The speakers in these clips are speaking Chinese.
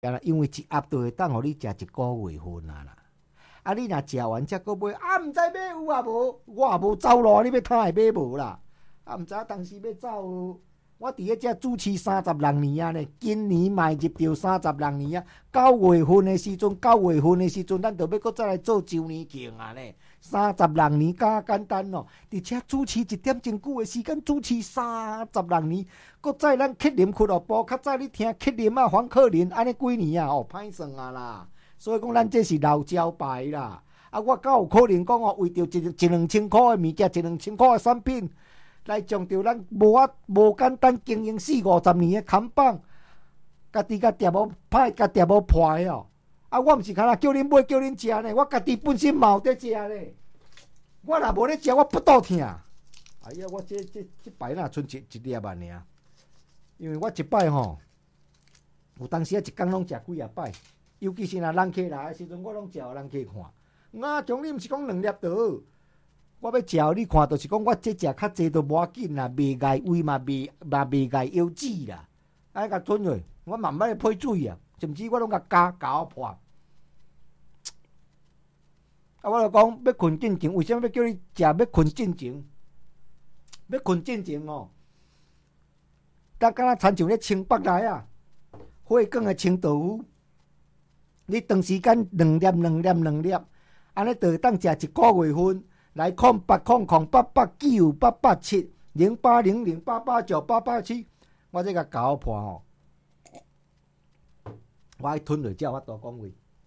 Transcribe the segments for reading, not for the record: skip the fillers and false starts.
因为一盒就会当互你食1个月份啊啦。啊，你若食完才搁买，啊，毋知买有啊无？我也无走路，你要摊会买无啦？啊，毋知当时要走，我伫咧遮主持36年啊呢，今年迈入到36年啊。9月份的时阵，咱就要搁再来做周年庆啊呢。36年加简单哦，而且主持1点钟久的时间，主持36年，搁再咱克林俱乐部，较早你听克林啊、黄克林安尼几年啊，哦，歹算啊啦。所以讲，咱这是老招牌啦。啊，我敢有可能讲哦，为着1-2千块的物件，1-2千块的产品，来将着咱无简单经营40-50年的看板，家己甲店无歹，甲店无破的哦。啊，我毋是干那叫恁买叫恁食呢，我家己本身嘛有伫食呢。我若无咧食，我不肚疼。哎呀，我这摆若剩一粒啊尔，因为我一摆吼，有当时啊一工拢食几啊摆。尤其是若人客来的时阵，我拢食互人客看。啊，将你毋是讲2粒就好，我要食你看，就是讲我这食较济都无要紧啦，袂碍胃嘛，袂碍腰子啦。啊，甲吞落，我慢慢配水啊，甚至我拢甲加破。啊，我就讲要困进前，为什么要叫你食？要困进前，要困进前哦。敢若亲像咧清北来啊，火光的清豆腐。你长时间2粒，安尼就会当食1个月份。来080098870800889887，我这甲搞破吼，我爱吞落才有法度讲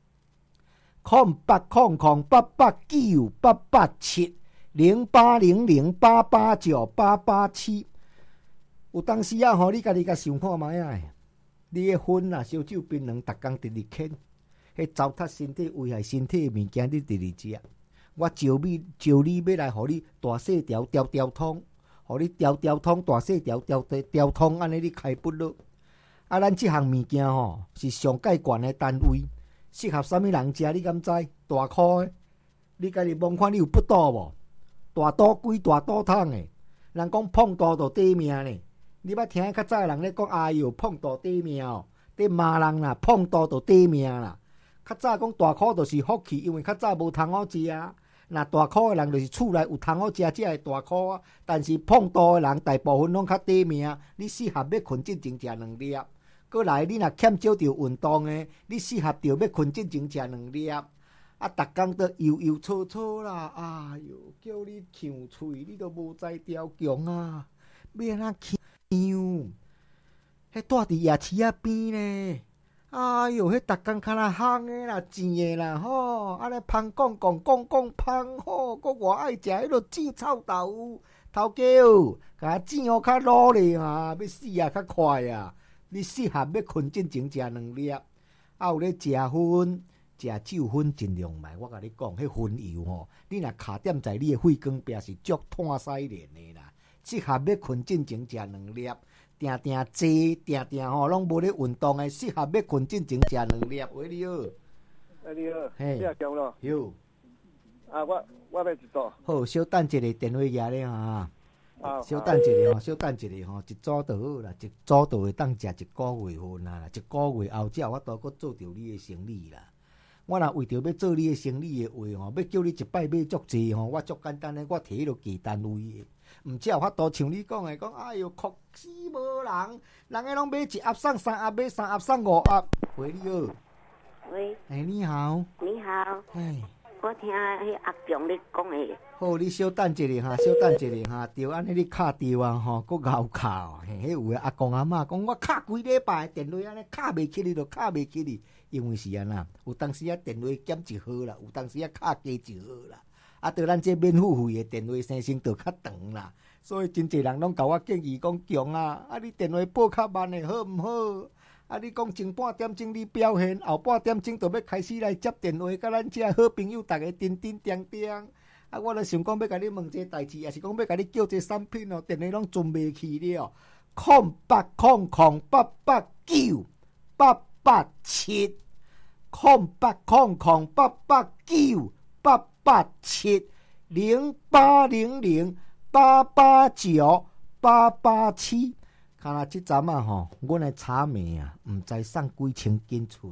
话。08008898870800889887，有当时啊吼，你家己甲想看卖啊，你的烟啊、烧酒、槟榔，逐工直直啃。迄糟蹋身体、危害身体的物件，你直直食。我招你要来，互你大细条通，互你条通大细条通，安尼你开不落。啊，咱即项物件吼是上介悬的单位，适合啥物人食？你敢知？大箍的，你家己望看，你有不倒无？大肚龟、大肚桶的，人讲碰肚就短命呢。你捌听较早的人咧讲，哎哟，碰肚短命哦，伫骂人啦，碰肚就短命啦。较早讲大箍就是福气，因为较早无通好食啊。那大箍的人就是厝内有通好食，才会大箍啊。但是碰肚的人大部分拢较短命。你适合要困之前食2粒，过来你若欠少着运动的，你适合着要困之前食2粒。啊，逐工都悠搓搓啦，哎哟，叫你呛喙，你都无在调强啊，要安怎呛？迄住伫夜市仔边呢。哎哟，迄逐工敢若烘的啦、煎的啦，吼，安尼芳讲芳吼，搁偌爱食迄落煎臭豆腐，头家哦，甲煎好较努力啊，要死啊，较快啊！你适合要困之前食2粒，啊有咧食薰、食酒薰尽量卖。我甲你讲，迄薰油吼，你若卡点在你的肺管壁是足炭使练的啦，适合要困之前食2粒。定坐吼，拢无咧运动诶，适合要困之前食2粒。喂，你好。 你好， 嘿， 你也强咯。 有。 啊，我要一组。 好，小等一下电话举咧哈。小等一下吼，一组就好啦，一组就会当食1个月份啦，1个月后才有法度搁做着你诶生意啦。我若为着要做你诶生意诶话吼，要叫你一摆买足济吼，我足简单诶，我摕迄落价单位诶。毋只有法度像你讲的，讲哎哟，酷死无人，人个拢买1盒送3盒，买3盒送5盒。喂，你好。 喂。 你好。 你好。我听迄阿强咧讲的。 好，你小等一下哈，对，安尼你卡着啊吼，搁咬卡。迄有诶阿公阿嬷讲，我卡几礼拜电话安尼卡袂起哩，就卡袂起哩，因为是安那，有当时啊电话减1号啦，有当时啊卡加1号啦。啊，对咱这免付费的电话生成就较长啦，所以真侪人拢甲我建议讲强啊，你电话拨较慢的好毋好？啊，你讲前半点钟你表现，后半点钟就要开始来接电话，甲咱这好朋友逐个叮叮当当。啊，我就想讲要甲你问一个代志，也是讲要甲你叫一个产品哦，电话拢存袂去了。0800889887 0800889887，0800889887。看啦，即阵啊吼，阮的炒面啊，毋知送几千斤出。